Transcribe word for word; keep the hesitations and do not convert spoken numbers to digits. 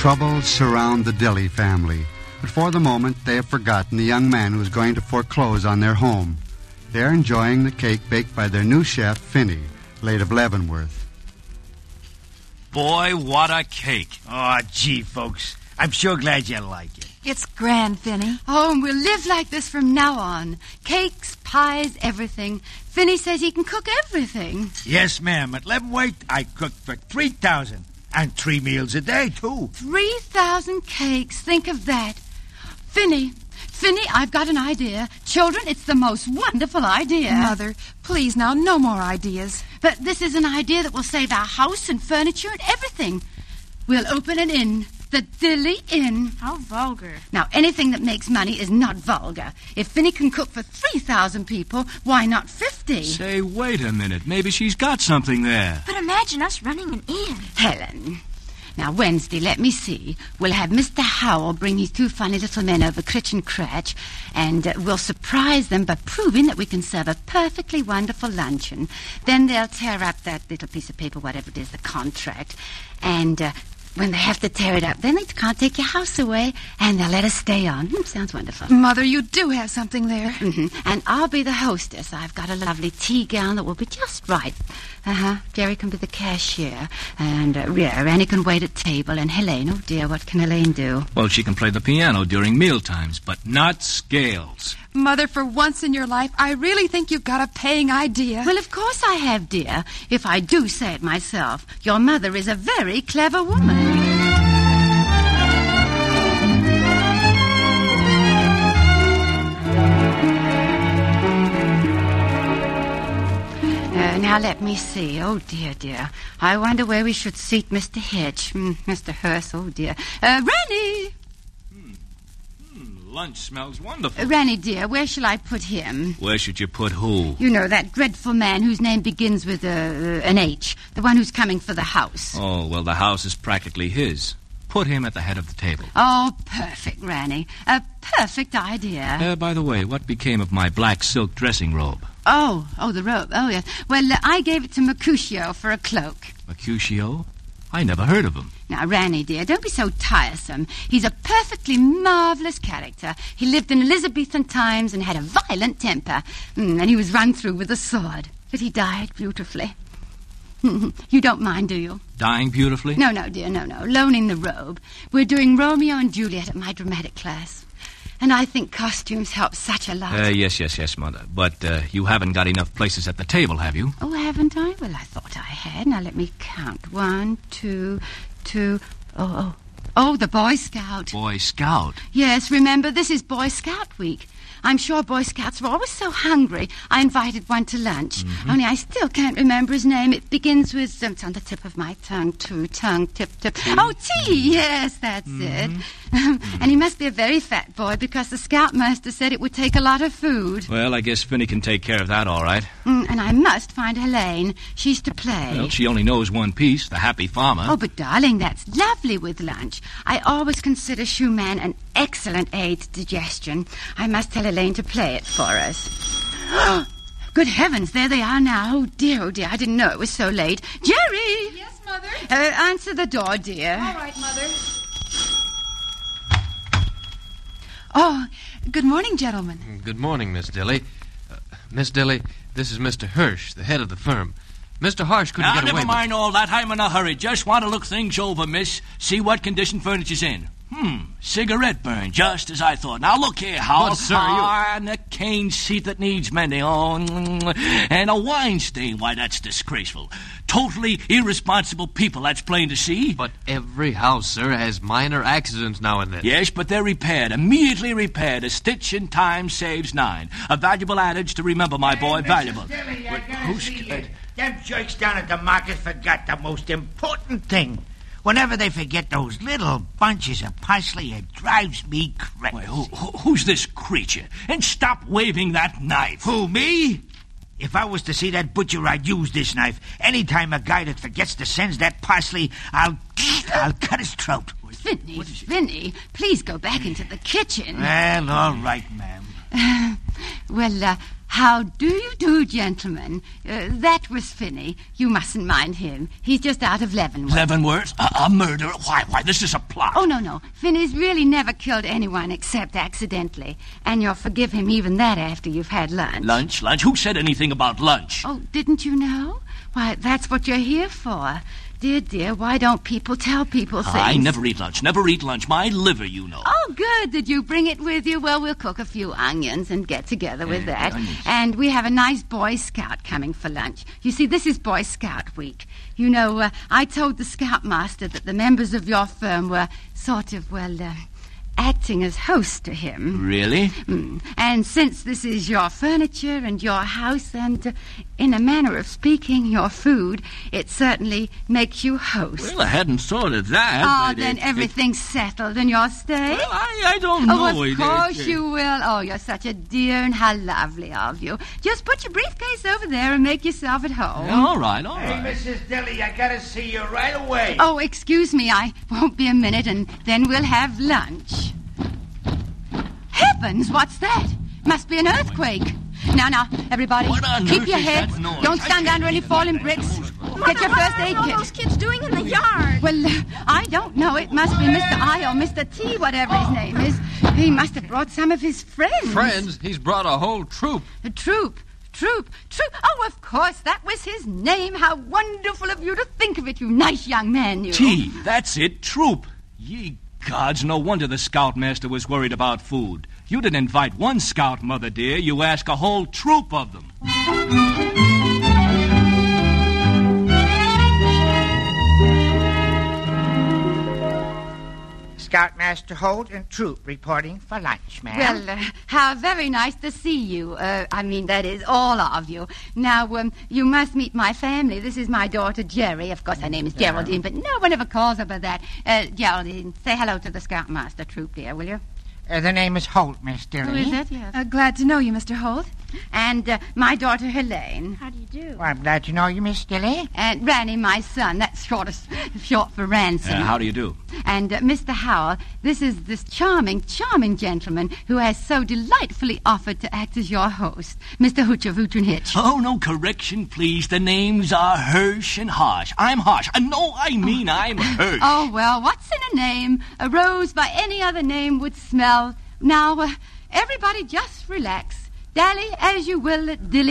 Troubles surround the Dilly family, but for the moment they have forgotten the young man who is going to foreclose on their home. They are enjoying the cake baked by their new chef, Finney, late of Leavenworth. Boy, what a cake. Oh, gee, folks. I'm sure glad you like it. It's grand, Finney. Oh, and we'll live like this from now on. Cakes, pies, everything. Finney says he can cook everything. Yes, ma'am. At Leavenworth, I cook for three thousand. And three meals a day, too. Three thousand cakes. Think of that. Finney, Finney, I've got an idea. Children, it's the most wonderful idea. Mother, please now, no more ideas. But this is an idea that will save our house and furniture and everything. We'll open an inn. The Dilly Inn. How vulgar. Now, anything that makes money is not vulgar. If Finney can cook for three thousand people, why not fifty? Say, wait a minute. Maybe she's got something there. But imagine us running an inn. Helen. Now, Wednesday, let me see. We'll have Mister Howell bring his two funny little men over Critch and Cratch, and uh, we'll surprise them by proving that we can serve a perfectly wonderful luncheon. Then they'll tear up that little piece of paper, whatever it is, the contract, and... Uh, When they have to tear it up, then they can't take your house away, and they'll let us stay on. Hmm, sounds wonderful. Mother, you do have something there. Mm-hmm. And I'll be the hostess. I've got a lovely tea gown that will be just right. Uh-huh. Jerry can be the cashier. And, uh, yeah, Annie can wait at table. And Helene, oh, dear, what can Helene do? Well, she can play the piano during meal times, but not scales. Mother, for once in your life, I really think you've got a paying idea. Well, of course I have, dear. If I do say it myself. Your mother is a very clever woman. Uh, now, let me see. Oh, dear, dear. I wonder where we should seat Mister Hitch. Mm, Mister Hurst, oh, dear. Uh, Ranny! Lunch smells wonderful. Uh, Ranny, dear, where shall I put him? Where should you put who? You know, that dreadful man whose name begins with uh, an H. The one who's coming for the house. Oh, well, the house is practically his. Put him at the head of the table. Oh, perfect, Ranny. A perfect idea. Uh, by the way, what became of my black silk dressing robe? Oh, oh, the robe. Oh, yes. Well, uh, I gave it to Mercutio for a cloak. Mercutio? I never heard of him. Now, Ranny, dear, don't be so tiresome. He's a perfectly marvelous character. He lived in Elizabethan times and had a violent temper. Mm, and he was run through with a sword. But he died beautifully. You don't mind, do you? Dying beautifully? No, no, dear, no, no. Loaning the robe. We're doing Romeo and Juliet at my dramatic class. And I think costumes help such a lot. Uh, yes, yes, yes, Mother. But uh, you haven't got enough places at the table, have you? Oh, haven't I? Well, I thought I had. Now, let me count. One, two, two... Oh, oh. Oh, the Boy Scout. Boy Scout? Yes, remember, this is Boy Scout week. I'm sure Boy Scouts were always so hungry. I invited one to lunch. Mm-hmm. Only I still can't remember his name. It begins with... Um, it's on the tip of my tongue, too. Tongue, tip, tip. Tea. Oh, T. Yes, that's mm-hmm. it. Mm-hmm. And he must be a very fat boy because the scoutmaster said it would take a lot of food. Well, I guess Finney can take care of that all right. Mm, and I must find Helene. She's to play. Well, she only knows one piece, The Happy Farmer. Oh, but darling, that's lovely with lunch. I always consider Schumann an excellent aid to digestion. I must tell Helene to play it for us. Good heavens, there they are now. Oh, dear, oh, dear, I didn't know it was so late. Jerry! Yes, Mother? Uh, answer the door, dear. All right, Mother. Oh, good morning, gentlemen. Good morning, Miss Dilly. Uh, Miss Dilly, this is Mister Hirsch, the head of the firm. Mister Hirsch couldn't now, get away. Now, never mind all that. I'm in a hurry. Just want to look things over, miss. See what condition furniture's in. Hmm, cigarette burn, just as I thought. Now, look here, Howell. But, sir, you... Ah, and a cane seat that needs mending. Oh, and a wine stain. Why, that's disgraceful. Totally irresponsible people, that's plain to see. But every house, sir, has minor accidents now and then. Yes, but they're repaired, immediately repaired. A stitch in time saves nine. A valuable adage to remember, my boy, hey, valuable. Dilly, but who's... Uh, them jerks down at the market forgot the most important thing. Whenever they forget those little bunches of parsley, it drives me crazy. Wait, who, who, who's this creature? And stop waving that knife. Who, me? If I was to see that butcher, I'd use this knife. Anytime a guy that forgets to send that parsley, I'll, I'll cut his throat. Finney, Finney, please go back into the kitchen. Well, all right, ma'am. Uh, well, uh, How do you do, gentlemen? Uh, that was Finney. You mustn't mind him. He's just out of Leavenworth. Leavenworth? A, a murderer? Why, why, this is a plot. Oh, no, no. Finney's really never killed anyone except accidentally. And you'll forgive him even that after you've had lunch. Lunch? Lunch? Who said anything about lunch? Oh, didn't you know? Why, that's what you're here for. Dear, dear, why don't people tell people things? I never eat lunch. Never eat lunch. My liver, you know. Oh, good. Did you bring it with you? Well, we'll cook a few onions and get together with Uh, that. onions. And we have a nice Boy Scout coming for lunch. You see, this is Boy Scout week. You know, uh, I told the Scoutmaster that the members of your firm were sort of, well, uh, acting as host to him. Really? Mm. And since this is your furniture and your house and, uh, in a manner of speaking, your food, it certainly makes you host. Well, I hadn't thought of that. Oh, but then it, everything's settled in your stay? It, well, I, I don't know. Oh, It- of course it- you will. Oh, you're such a dear, and how lovely of you. Just put your briefcase over there and make yourself at home. All right, all Hey, right. Missus Dilly, I gotta see you right away. Oh, excuse me, I won't be a minute, and then we'll have lunch. Heavens, what's that? Must be an earthquake. Now, now, everybody, What on keep earth your is heads. that noise? Don't I stand can't under any believe falling that. bricks. Mother, Get your what first are aid all kit. those kids doing in the yard? Well, uh, I don't know. It must be Mister I or Mister T, whatever his name is. He must have brought some of his friends. Friends? He's brought a whole troop. A troop. Troop. Troop. Oh, of course, that was his name. How wonderful of you to think of it, you nice young man, you. T, that's it, troop. Ye gods, no wonder the Scoutmaster was worried about food. You didn't invite one scout, Mother dear. You ask a whole troop of them. Scoutmaster Holt and troop reporting for lunch, ma'am. Well, uh, how very nice to see you. Uh, I mean, that is all of you. Now, um, you must meet my family. This is my daughter, Jerry. Of course, her name is Geraldine, but no one ever calls her by that. Uh, Geraldine, say hello to the Scoutmaster troop, dear, will you? Uh, the name is Holt, Miss Dilly. Who is it? Yes. Uh, glad to know you, Mister Holt. And uh, my daughter, Helene. How do you do? Well, I'm glad to know you, Miss Dilly. And Ranny, my son. That's short, of, short for Ransom. Uh, how do you do? And uh, Mister Howell, this is this charming, charming gentleman who has so delightfully offered to act as your host, Mister Hooch of Hooch and Hitch. Oh, no, correction, please. The names are Hirsch and Harsh. I'm Harsh. Uh, no, I mean I'm Hirsch. Oh, well, what's in a name? A rose by any other name would smell. Now, uh, everybody just relax. Dally as you will, Dilly.